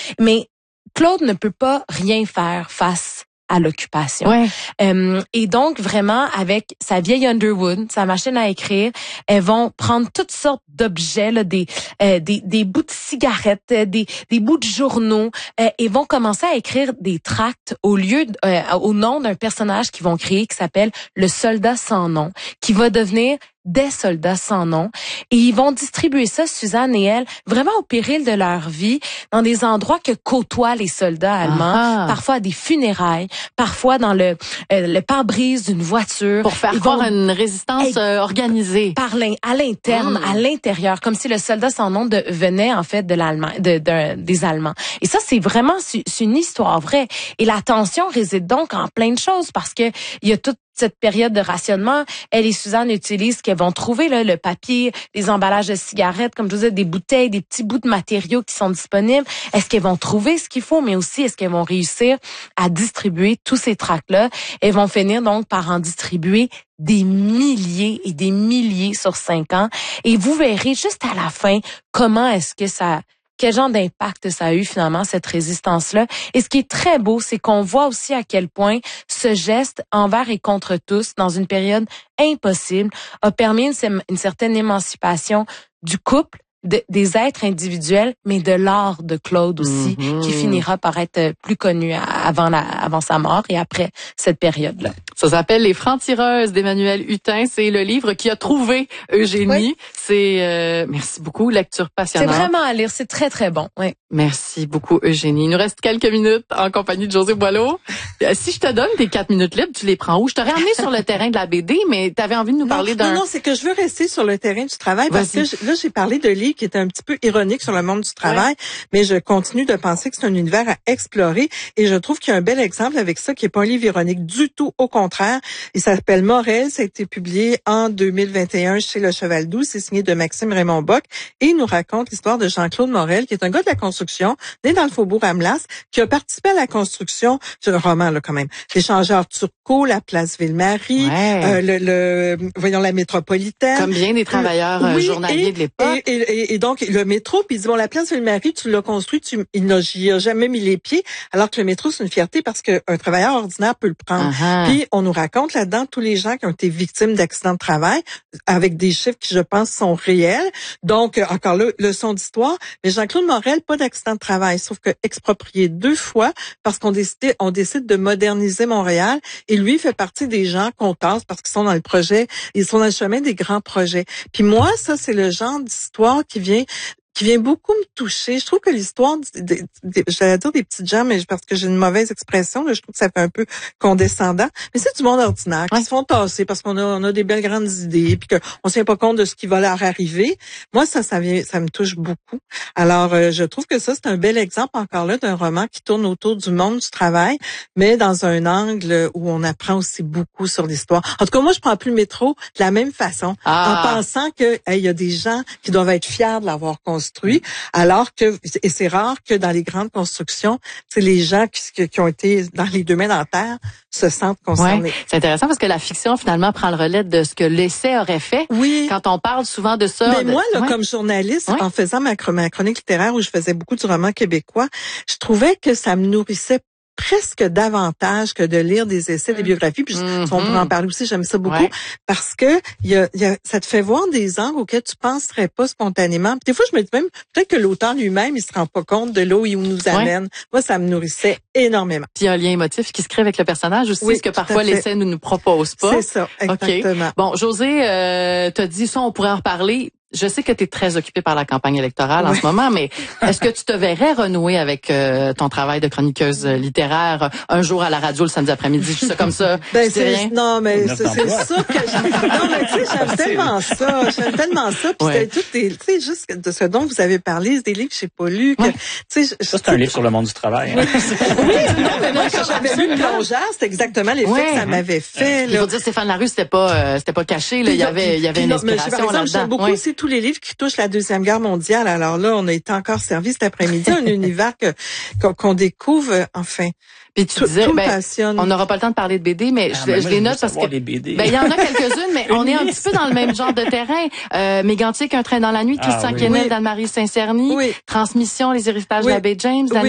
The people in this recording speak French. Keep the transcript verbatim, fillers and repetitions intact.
Mais Claude ne peut pas rien faire face à l'occupation. Ouais. Euh, et donc, vraiment, avec sa vieille Underwood, sa machine à écrire, elles vont prendre toutes sortes d'objets, là, des, euh, des des bouts de cigarettes, euh, des des bouts de journaux, euh, et vont commencer à écrire des tracts au lieu, de, euh, au nom d'un personnage qu'ils vont créer qui s'appelle le soldat sans nom, qui va devenir des soldats sans nom. Et ils vont distribuer ça, Suzanne et elle, vraiment au péril de leur vie, dans des endroits que côtoient les soldats allemands, Ah. parfois à des funérailles, parfois dans le, euh, le pare-brise d'une voiture. Pour faire Ils croire vont à une résistance euh, organisée. par l'in- à l'interne, Mm. à l'intérieur, comme si le soldat sans nom de, venait en fait de l'Allemagne, de, de- des Allemands. Et ça, c'est vraiment c'est c'est une histoire vraie. Et la tension réside donc en plein de choses parce que il y a toute cette période de rationnement. Elle et Suzanne utilisent ce qu'elles vont trouver, là, le papier, les emballages de cigarettes, comme je vous disais, des bouteilles, des petits bouts de matériaux qui sont disponibles. Est-ce qu'elles vont trouver ce qu'il faut, mais aussi est-ce qu'elles vont réussir à distribuer tous ces tracts-là? Elles vont finir donc par en distribuer des milliers et des milliers sur cinq ans. Et vous verrez juste à la fin comment est-ce que ça... quel genre d'impact ça a eu finalement, cette résistance-là. Et ce qui est très beau, c'est qu'on voit aussi à quel point ce geste envers et contre tous, dans une période impossible, a permis une, une certaine émancipation du couple, de, des êtres individuels, mais de l'art de Claude aussi, Mm-hmm. qui finira par être plus connu avant, la, avant sa mort et après cette période-là. Ça s'appelle Les Francs-tireuses d'Emmanuel Hutin. C'est le livre qui a trouvé Eugénie. Oui. C'est euh, merci beaucoup, lecture passionnante. C'est vraiment à lire, c'est très très bon. Oui. Merci beaucoup Eugénie. Il nous reste quelques minutes en compagnie de José Boileau. Si je te donne tes quatre minutes libres, tu les prends où? Je t'aurais amené sur le terrain de la B D, mais tu avais envie de nous non, parler d'un... Non, non, c'est que je veux rester sur le terrain du travail parce Vas-y. que là, j'ai parlé de livres qui étaient un petit peu ironiques sur le monde du travail, ouais. mais je continue de penser que c'est un univers à explorer et je trouve qu'il y a un bel exemple avec ça qui est pas un livre ironique du tout, au contraire. Il s'appelle Morel, ça a été publié en deux mille vingt et un chez Le Cheval Doux, c'est signé de Maxime Raymond Bock et il nous raconte l'histoire de Jean-Claude Morel, qui est un gars de la construction, né dans le faubourg Amelas, qui a participé à la construction, c'est un roman là quand même, l'échangeur Turcot, la place Ville-Marie, ouais. euh, le, le, voyons la métropolitaine. Comme bien des travailleurs oui, journaliers et, de l'époque. Et, et, et donc le métro, puis il dit bon la place Ville-Marie, tu l'as construit, tu, il n'a j'y a jamais mis les pieds, alors que le métro c'est une fierté parce qu'un travailleur ordinaire peut le prendre. Uh-huh. Puis on nous raconte là-dedans tous les gens qui ont été victimes d'accidents de travail, avec des chiffres qui je pense sont réels. Donc encore là, leçon d'histoire. Mais Jean-Claude Morel, pas d'accident de travail, sauf que exproprié deux fois parce qu'on décide, on décide de moderniser Montréal. Et lui fait partie des gens qu'on tasse parce qu'ils sont dans le projet, ils sont dans le chemin des grands projets. Puis moi, ça, c'est le genre d'histoire qui vient qui vient beaucoup me toucher. Je trouve que l'histoire, j'allais dire des petites gens, mais parce que j'ai une mauvaise expression, là, je trouve que ça fait un peu condescendant. Mais c'est du monde ordinaire qui ouais. se font tasser parce qu'on a, on a des belles grandes idées, puis qu'on se tient pas compte de ce qui va leur arriver. Moi, ça, ça vient, ça me touche beaucoup. Alors, euh, je trouve que ça, c'est un bel exemple encore là d'un roman qui tourne autour du monde du travail, mais dans un angle où on apprend aussi beaucoup sur l'histoire. En tout cas, moi, je prends plus le métro de la même façon, ah. en pensant que il hey, y a des gens qui doivent être fiers de l'avoir construit. construit, alors que, et c'est rare que dans les grandes constructions, c'est les gens qui, qui ont été dans les deux mains dans la terre se sentent concernés. Ouais, c'est intéressant parce que la fiction, finalement, prend le relais de ce que l'essai aurait fait. Oui. Quand on parle souvent de ça. Mais de... moi, là, ouais. comme journaliste, ouais. en faisant ma, ma chronique littéraire où je faisais beaucoup du roman québécois, je trouvais que ça me nourrissait presque davantage que de lire des essais, des biographies. Puis mm-hmm. on pourrait en parler aussi, j'aime ça beaucoup, ouais. parce que y a, y a, ça te fait voir des angles auxquels tu penserais pas spontanément. Puis des fois, je me dis même, peut-être que l'auteur lui-même, il se rend pas compte de là où il nous amène. Ouais. Moi, ça me nourrissait énormément. Puis il y a un lien émotif qui se crée avec le personnage aussi, oui, ce que parfois l'essai ne nous propose pas. C'est ça, exactement. Okay. Bon, José, euh, t'as dit ça, on pourrait en reparler. Je sais que tu es très occupée par la campagne électorale oui. en ce moment, mais est-ce que tu te verrais renouer avec euh, ton travail de chroniqueuse littéraire un jour à la radio le samedi après-midi, juste comme ça? Ben c'est rien? Non, mais c'est, c'est ça que j'aime. Non, mais tu sais, j'aime tellement ça. J'aime tellement ça. Puis ouais. tout des, tu sais, juste de ce dont vous avez parlé, c'est des livres que j'ai pas lus. Que, ouais. tu sais, ça, c'est un livre sur le monde du travail. Hein. oui, non, mais moi, quand j'avais lu le plongeur, c'était exactement l'effet ouais. que ça m'avait fait. Il faut dire, Stéphane Larue, c'était pas, euh, c'était pas caché. Là, il y avait, il y avait une inspiration là-dedans. J'aime beaucoup aussi tous les livres qui touchent la Deuxième Guerre mondiale. Alors là, on a été encore servi cet après-midi, un univers que, qu'on, qu'on découvre, enfin. Puis tu tout, disais, tout ben, passionne. On n'aura pas le temps de parler de B D, mais ah, je, ben je moi, les je note parce que les B D. Ben il y en a quelques-unes, mais on est un petit peu dans le même genre de terrain. Euh, Mégantic, Un train dans la nuit, Christian ah, oui. Quesnel, oui. d'Anne-Marie Saint-Cerny, oui. Transmission, Les héritages oui. de la baie James, oui.